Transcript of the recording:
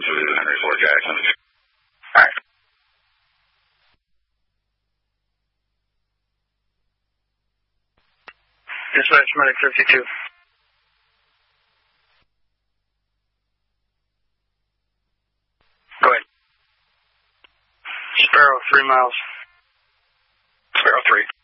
to Henry Ford Jackson. All right. Dispatch medic 52. Go ahead. Sparrow 3 miles. Sparrow 3.